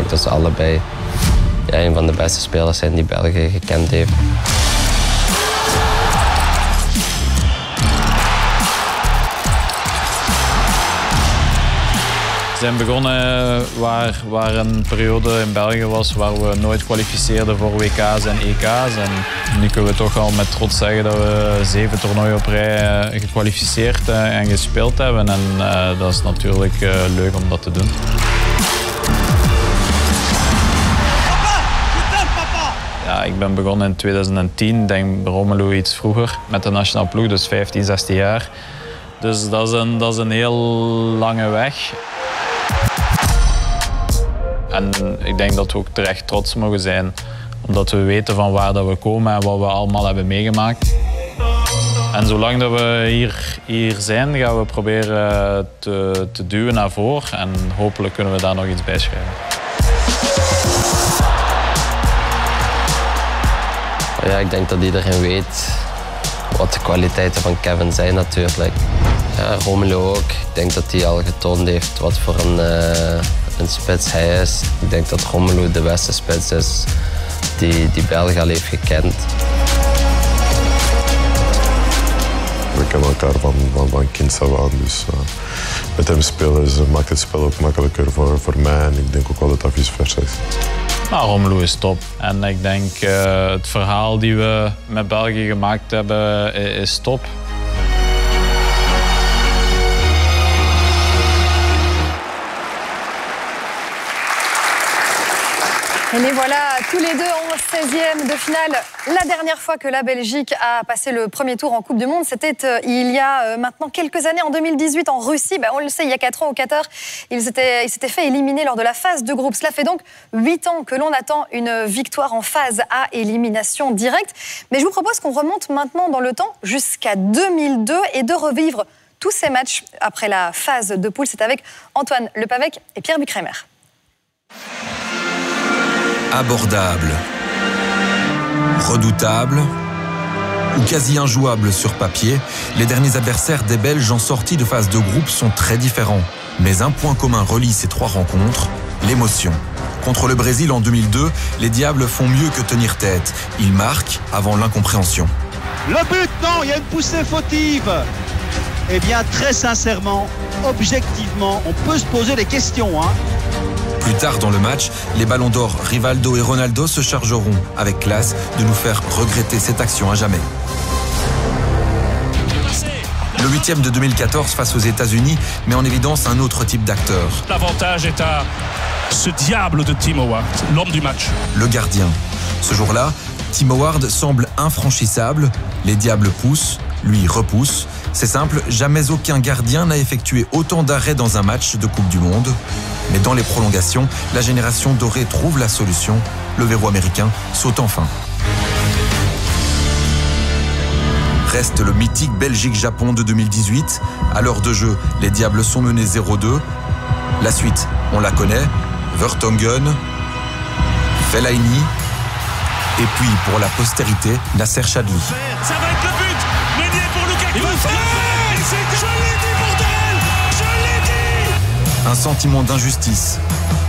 denk dat ze allebei een van de beste spelers zijn die België gekend heeft. We zijn begonnen waar een periode in België was waar we nooit kwalificeerden voor WK's en EK's. En nu kunnen we toch al met trots zeggen dat we 7 toernooien op rij gekwalificeerd en gespeeld hebben. En dat is natuurlijk leuk om dat te doen. Ja, ik ben begonnen in 2010, denk Romelu iets vroeger, met de nationale ploeg, dus 15, 16 jaar. Dus dat is een heel lange weg. En ik denk dat we ook terecht trots mogen zijn, omdat we weten van waar dat we komen en wat we allemaal hebben meegemaakt. En zolang dat we hier zijn, gaan we proberen te duwen naar voren en hopelijk kunnen we daar nog iets bij schrijven. Ja, ik denk dat iedereen weet wat de kwaliteiten van Kevin zijn natuurlijk. Ja, Romelu ook. Ik denk dat hij al getoond heeft wat voor een spits hij is. Ik denk dat Romelu de beste spits is die België al heeft gekend. We kennen elkaar van kinds af aan, dus met hem spelen maakt het spel ook makkelijker voor mij en ik denk ook wel dat dat vice versa is. Nou, Romelu is top. En ik denk het verhaal die we met België gemaakt hebben is top. Et les voilà tous les deux en 16e de finale. La dernière fois que la Belgique a passé le premier tour en Coupe du Monde, c'était il y a maintenant quelques années, en 2018 en Russie. On le sait, il y a 4 ans au Qatar, ils s'étaient fait éliminer lors de la phase de groupe. Cela fait donc 8 ans que l'on attend une victoire en phase à élimination directe. Mais je vous propose qu'on remonte maintenant dans le temps jusqu'à 2002 et de revivre tous ces matchs après la phase de poule. C'est avec Antoine Le Pavec et Pierre Bucrémer. Abordable, redoutable ou quasi injouable sur papier, les derniers adversaires des Belges en sortie de phase de groupe sont très différents. Mais un point commun relie ces 3 rencontres, l'émotion. Contre le Brésil en 2002, les Diables font mieux que tenir tête. Ils marquent avant l'incompréhension. Le but, non, il y a une poussée fautive. Eh bien, très sincèrement, objectivement, on peut se poser des questions, hein. Plus tard dans le match, les ballons d'or Rivaldo et Ronaldo se chargeront, avec classe, de nous faire regretter cette action à jamais. Le 8e de 2014 face aux États-Unis met en évidence un autre type d'acteur. L'avantage est à ce diable de Tim Howard, l'homme du match. Le gardien. Ce jour-là, Tim Howard semble infranchissable, les Diables poussent, lui repousse. C'est simple, jamais aucun gardien n'a effectué autant d'arrêts dans un match de Coupe du Monde. Mais dans les prolongations, la génération dorée trouve la solution. Le verrou américain saute enfin. Reste le mythique Belgique-Japon de 2018. À l'heure de jeu, les Diables sont menés 0-2. La suite, on la connaît. Vertonghen, Fellaini. Et puis, pour la postérité, Nasser Chadli. Ça va être le but. Meunier pour Lukaku. Il va faire. Je l'ai dit, bordel. Je l'ai dit. Un sentiment d'injustice